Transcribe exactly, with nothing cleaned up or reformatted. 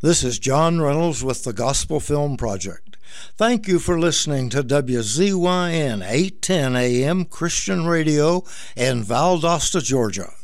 This is John Reynolds with the Gospel Film Project. Thank you for listening to W Z Y N eight ten A M Christian Radio in Valdosta, Georgia.